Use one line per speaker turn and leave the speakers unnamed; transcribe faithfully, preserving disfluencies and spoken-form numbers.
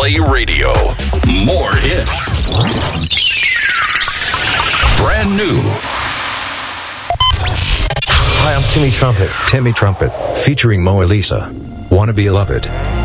Play Radio. More hits. Brand new.
Hi, I'm Timmy Trumpet.
Timmy Trumpet, featuring Mo Elisa. Wanna Be Loved.